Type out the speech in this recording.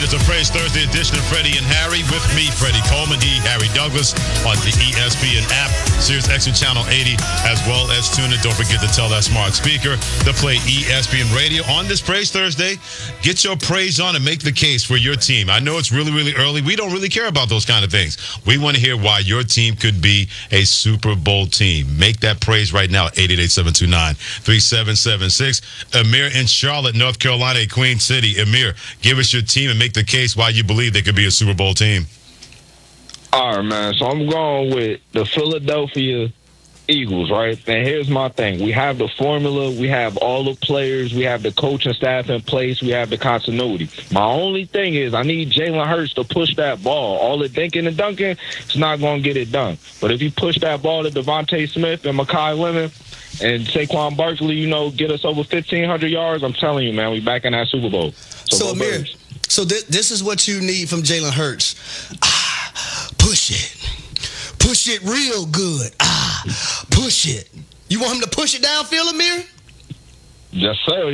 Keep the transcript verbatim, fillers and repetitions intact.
It's a Praise Thursday edition of Freddie and Harry with me, Freddie Coleman, he, Harry Douglas, on the E S P N app, Sirius X M Channel eighty, as well as tune in. Don't forget to tell that smart speaker to play E S P N Radio on this Praise Thursday. Get your praise on and make the case for your team. I know it's really, really early. We don't really care about those kind of things. We want to hear why your team could be a Super Bowl team. Make that praise right now, eight eight eight, seven two nine, three seven seven six. Amir in Charlotte, North Carolina, Queen City. Amir, give us your team and make the case why you believe they could be a Super Bowl team. All right, man. So I'm going with the Philadelphia Eagles, right? And here's my thing. We have the formula. We have all the players. We have the coaching staff in place. We have the continuity. My only thing is I need Jalen Hurts to push that ball. All the dinking and dunking, it's not going to get it done. But if you push that ball to Devontae Smith and Mekhi Lemon and Saquon Barkley, you know, get us over fifteen hundred yards, I'm telling you, man, we back in that Super Bowl. So, So, Amir, Birds. so th- this is what you need from Jalen Hurts. Ah, push it. Push it real good. Ah, push it. You want him to push it downfield, Amir? Yes, sir.